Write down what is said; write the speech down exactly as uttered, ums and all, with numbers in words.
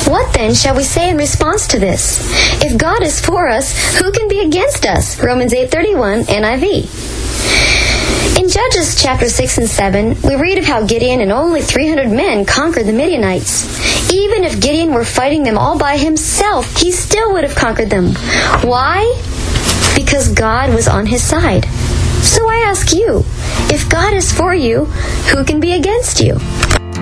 What then shall we say in response to this? If God is for us, who can be against us? Romans eight thirty-one, N I V. In Judges chapter six and seven, we read of how Gideon and only three hundred men conquered the Midianites. Even if Gideon were fighting them all by himself, he still would have conquered them. Why? Because God was on his side. So I ask you, if God is for you, who can be against you?